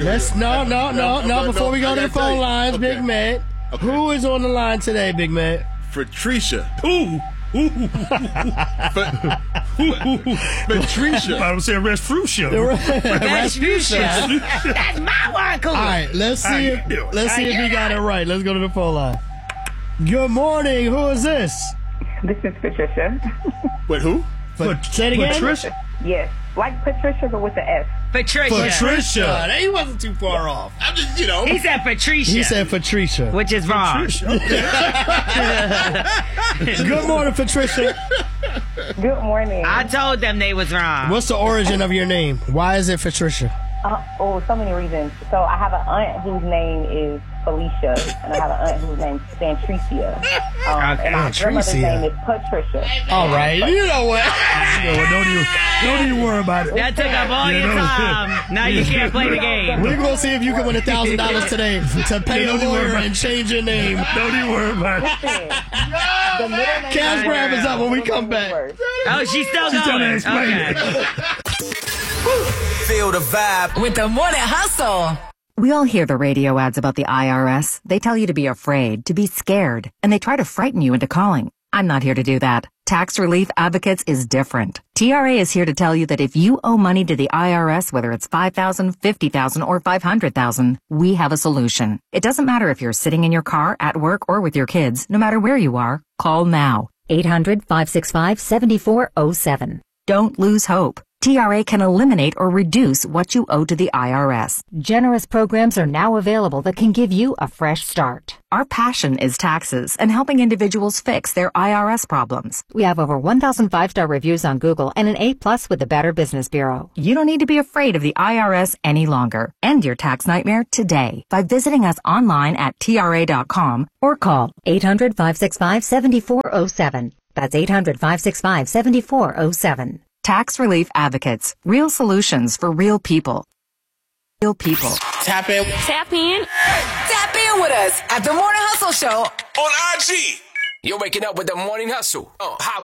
No. Before we go to the phone lines, okay. Big man. Okay. Who is on the line today, Big man? Patricia. Patricia. I was saying Resfusia. Resfusia. That's my word, cool. All right, let's see if he got it right. Let's go to the phone line. Good morning. Who is this? This is Patricia. Wait, who? Say it again. Patricia? Yes. Like Patricia, but with the S. Patricia. He wasn't too far off. I'm just, He said Patricia. He said Patricia. Which is wrong. Good morning, Patricia. Good morning. I told them they was wrong. What's the origin of your name? Why is it Patricia? So many reasons. So I have an aunt whose name is Felicia, and I have an aunt whose name is Santricia. And my grandmother's name is Patricia. All right, you know what? Don't even worry about it. That took up all your time. Now you can't play the game. We're going to see if you can win $1,000 today to pay a lawyer and change your name. Don't even worry about it. Cash grab is up when we come back. Oh, she's still going. Okay. Feel the vibe with the Morning Hustle. We all hear the radio ads about the IRS. They tell you to be afraid, to be scared, and they try to frighten you into calling. I'm not here to do that. Tax Relief Advocates is different. TRA is here to tell you that if you owe money to the IRS, whether it's $5,000, $50,000, or $500,000, we have a solution. It doesn't matter if you're sitting in your car, at work, or with your kids. No matter where you are, call now. 800-565-7407. Don't lose hope. TRA can eliminate or reduce what you owe to the IRS. Generous programs are now available that can give you a fresh start. Our passion is taxes and helping individuals fix their IRS problems. We have over 1,000 5-star reviews on Google and an A+ with the Better Business Bureau. You don't need to be afraid of the IRS any longer. End your tax nightmare today by visiting us online at TRA.com or call 800-565-7407. That's 800-565-7407. Tax Relief Advocates. Real solutions for real people. Real people. Tap in. Tap in. Tap in with us at The Morning Hustle Show on IG. You're waking up with The Morning Hustle.